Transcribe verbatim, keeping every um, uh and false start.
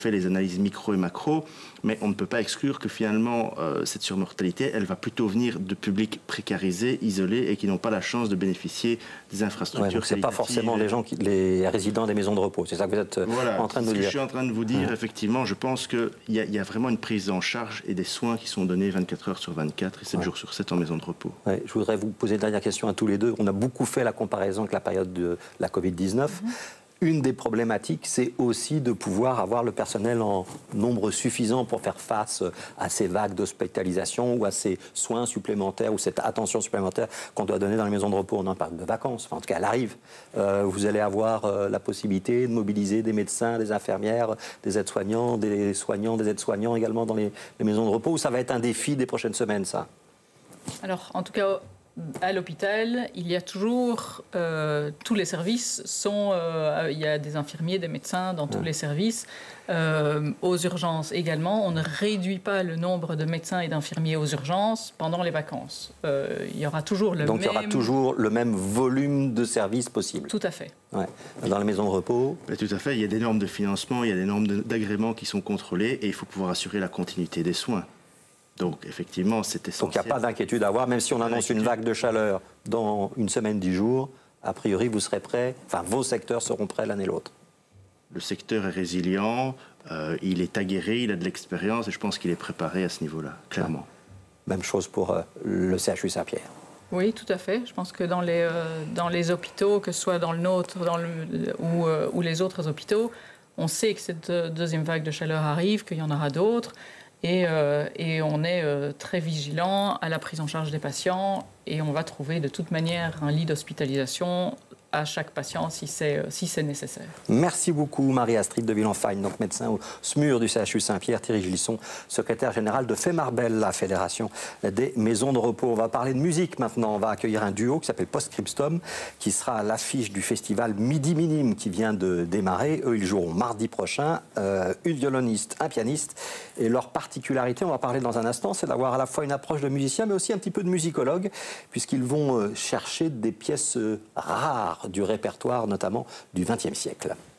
fait les analyses micro et macro, mais on ne peut pas exclure que finalement euh, cette surmortalité, elle va plutôt venir de publics précarisés, isolés et qui n'ont pas la chance de bénéficier des infrastructures. Ouais, c'est pas forcément les gens, qui, les résidents des maisons de repos. C'est ça que vous êtes voilà, en train de nous ce dire. Que je suis en train de vous dire. Mmh. Effectivement, je pense qu'il y, y a vraiment une prise en charge et des soins qui sont donnés vingt-quatre heures sur vingt-quatre et sept ouais. jours sur sept en maison de repos. Ouais, je voudrais vous poser une dernière question à tous les deux. On a beaucoup fait la comparaison avec la période de la covid dix-neuf. Mmh. Une des problématiques, c'est aussi de pouvoir avoir le personnel en nombre suffisant pour faire face à ces vagues d'hospitalisation ou à ces soins supplémentaires ou cette attention supplémentaire qu'on doit donner dans les maisons de repos. On en parle de vacances, enfin, en tout cas, elle arrive. Euh, vous allez avoir euh, la possibilité de mobiliser des médecins, des infirmières, des aides-soignants, des soignants, des aides-soignants également dans les, les maisons de repos. Ou ça va être un défi des prochaines semaines, ça? Alors, en tout cas, à l'hôpital, il y a toujours, euh, tous les services sont, euh, il y a des infirmiers, des médecins dans tous ouais. les services. Euh, aux urgences également, on ne réduit pas le nombre de médecins et d'infirmiers aux urgences pendant les vacances. Euh, il y aura toujours le Donc même... il y aura toujours le même volume de services possible. Tout à fait. Ouais. Dans les maisons de repos. Mais tout à fait, il y a des normes de financement, il y a des normes d'agrément qui sont contrôlées et il faut pouvoir assurer la continuité des soins. Donc, effectivement, c'est essentiel. Donc, il n'y a pas d'inquiétude à avoir, même si on annonce une vague de chaleur dans une semaine, dix jours, a priori, vous serez prêts, enfin, vos secteurs seront prêts l'un et l'autre. Le secteur est résilient, euh, il est aguerri, il a de l'expérience et je pense qu'il est préparé à ce niveau-là, clairement. Même chose pour euh, le C H U Saint-Pierre. Oui, tout à fait. Je pense que dans les, euh, dans les hôpitaux, que ce soit dans le nôtre dans le, ou, euh, ou les autres hôpitaux, on sait que cette deuxième vague de chaleur arrive, qu'il y en aura d'autres. Et, euh, et on est euh, très vigilant à la prise en charge des patients et on va trouver de toute manière un lit d'hospitalisation à chaque patient si c'est si c'est nécessaire. Merci beaucoup Marie-Astrid de Villenfagne, donc médecin au S M U R du C H U Saint-Pierre, Thierry Gilisson, secrétaire général de Femarbel, la Fédération des maisons de repos. On va parler de musique maintenant. On va accueillir un duo qui s'appelle Postscriptum, qui sera à l'affiche du festival Midi Minime qui vient de démarrer. Eux, ils joueront mardi prochain. Euh, une violoniste, un pianiste. Et leur particularité, on va parler dans un instant, c'est d'avoir à la fois une approche de musicien, mais aussi un petit peu de musicologue, puisqu'ils vont chercher des pièces rares du répertoire, notamment du vingtième siècle.